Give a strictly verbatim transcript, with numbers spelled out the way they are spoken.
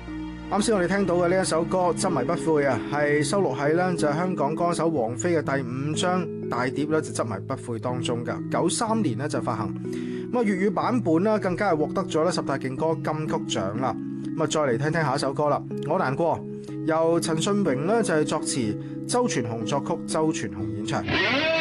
啱先我哋聽到嘅呢一首歌《執迷不悔》啊，係收錄喺咧就係香港歌手王菲嘅第五張大碟咧就《執迷不悔》當中噶，九三年咧就發行。咁啊粵語版本啦，更加係獲得咗咧十大勁歌金曲獎啦。咁啊再嚟聽聽下一首歌啦，《我難過》由陳信榮咧就係作詞，周傳雄作曲，周傳雄演唱。